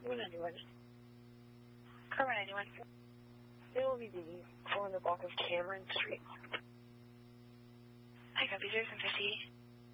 191. Car 191. It will be the 4 on the block of Cameron Street. I copy 050.